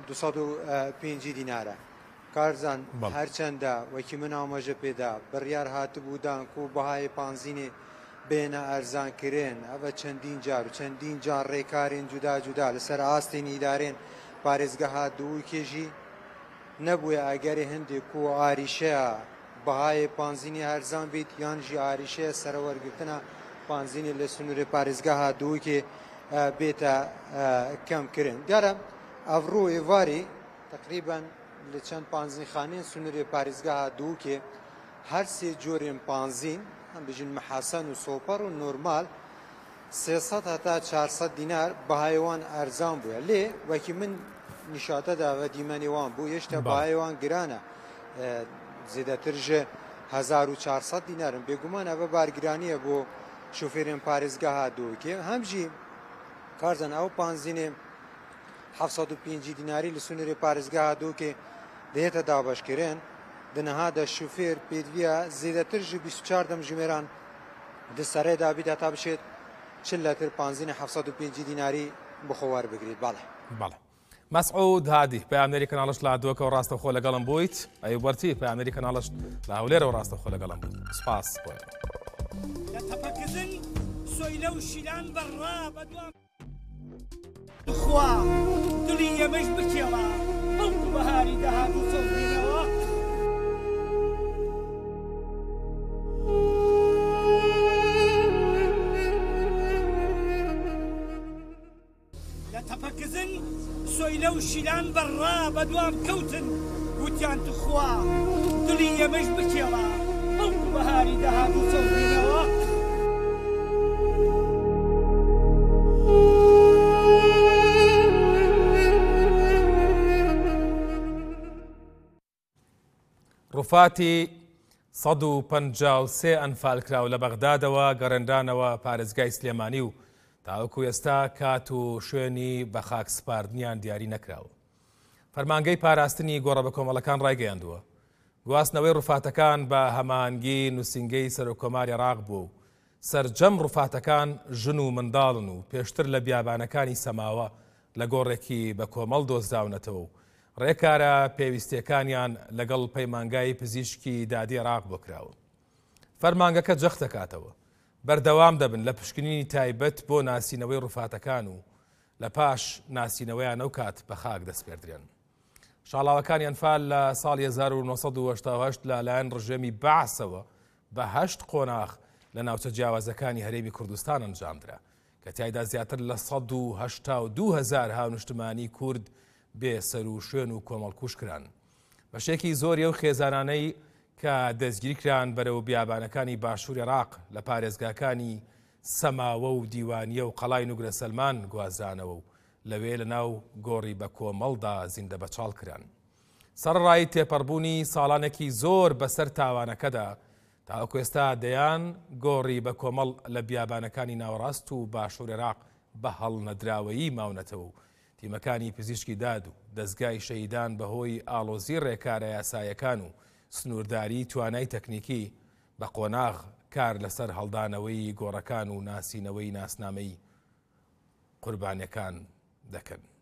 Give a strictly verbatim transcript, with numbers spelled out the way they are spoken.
دووسەد و پێنج دینارە. کارزان هەرچەندە وەکی من ئاماژە پێدا بڕیار هاتبوودان و بەهای پانزینێ بێنە ئەرزانکردن ئەوە چەندین جار و چەندین جار ڕێکارێن جودا جودا لەسەر ئاستێنی ئیدارێن پارێزگەها دوو کێژی نەبووە ئەگەری هەندێک و ئاریشەیە بەهای پانزینی هەرزان بیت یانژی ئاریشەیە سەرەوەرگرتنە پانزینی لە سنوورێ پارێزگەها دووکێ بێتە کەمکردن. دیارە ئەڤڕۆ ئێواری تقریبان لە چەند پانزینخانەیە سنوورێ پارێزگەها دووکێ هەر سێ جۆرێن پانزین ئەم بژین مەحەسەن و سۆپەر و نۆرمال سێسەد هەتا چارسەد دینار بەهایەوان ئەرزان بووە. لێ وەکی من نیشاتەدا بە دیمەنێوان بوو هێشتا بەهایەوان گرانە زێدەترژە هەزار و چارسەد دینارن بێگومان ئەوە بارگرانیە بۆ شوفێرێن پارێزگەها دووکێ هەمژی کارزان ئەو پانزینێ حەفسەد و پێنج دیناری لە سنوورێ پارێزگەها دووکێ دێتە دابەشکردن دنەهادا شوفێر پێدویە زێدەتر ژ بیست و چوار دەم ژمێران دەسەرێدا بیدا تا بشێت چل لەتر پانزینە حەفسەد و پێنج دیناری بخۆوار بگریت. بەڵێ بەڵێ مەسعود هادی پەیامەری کەناڵش لە دووەکە و ڕاستەخۆ لەگەڵم بوویت ئەی وەرتی پەیامەری کەناڵش لە هەولێرەوە ڕاستەخۆ لەگەڵم بوویت سپاس بۆیە لە تەپەکردن سۆیلە و شیلان بەڕا بەدوام خوا دڵی ئێمەش بکێڵا بەڵکو بەهاری داهات و سەوزینەوە لە تەپەکردن سۆیلە و شیلان بەڕا بەدوام کەوتن وتیان توخوا دڵی ئێمەش بکێڵا بەڵکو بەهاری داهات و سەوزینەوە ڕوفاتی سەد و پەنجا و سێ ئەنفال کراو لە بەغدادەوە گەڕێندانەوە پارێزگای سلێمانی و تاوەکو ئێستا کات و شوێنی بە خاک سپاردنیان دیاری نەکراوە. فەرمانگەی پاراستنی گۆڕە بە کۆمەڵەکان ڕایگەیاندووە گواستنەوەی ڕوفاتەکان بە هەماهەنگی نووسینگەی سەرۆکۆماری عێراق بووە و سەرجەم ڕوفاتەکان ژن و منداڵن و پێشتر لە بیابانەکانی سەماوە لە گۆڕێکی بە کۆمەڵ دۆزراونەتەوە و ڕێکارە پێویستیەکانیان لەگەڵ پەیمانگای پزیشکی دادی عێراق بۆ کراوە. فەرمانگەکە جەخت دەکاتەوە بەردەوام دەبن لە پشکنینی تایبەت بۆ ناسینەوەی ڕوفاتەکان و لە پاش ناسینەوەیان ئەو کات بە خاک دەستپێردرێن. شاڵاوەکانی ئەنفال لە ساڵی هەزار و نۆسەد و هەشتا و هەشت لەلایەن ڕژێمی بەعسەوە بە هەشت قۆناغ لە ناوچە جیاوازەکانی هەرێمی کوردستان ئەنجامدرا کە تیایدا زیاتر لە سەد و هەشتا و دوو هەزار هاونیشتمانی کورد بێ سەر و شوێن و کۆمەڵکوش کران. بەشێکی زۆری ئەو خێزانانەی کە دەستگیری کران بەرەو بیابانەکانی باشووری عێراق لە پارێزگاکانی سەماوە و دیوانیە و قەڵای نوگرە سەلمان گوازرانەوە و لەوێ لە ناو گۆڕی بە کۆمەڵدا زیندە بەچاڵ کران. سەرڕای تێپەڕبوونی ساڵانێکی زۆر بەسەر تاوانەکەدا تاوەکو ئێستا دەیان گۆڕی بە کۆمەڵ لە بیابانەکانی ناوەڕاست و باشووری عێراق بە هەڵنەدراوەیی ماونەتەوە و تیمەکانی پزیشکی داد و دەستگای شەهیدان بەهۆی ئاڵۆزی ڕێکارە یاسایەکان و سنوورداری توانای تەکنیکی بە قۆناغ کار لەسەر هەڵدانەوەی گۆڕەکان و ناسینەوەی ناسنامەی قوربانیەکان دەکەن.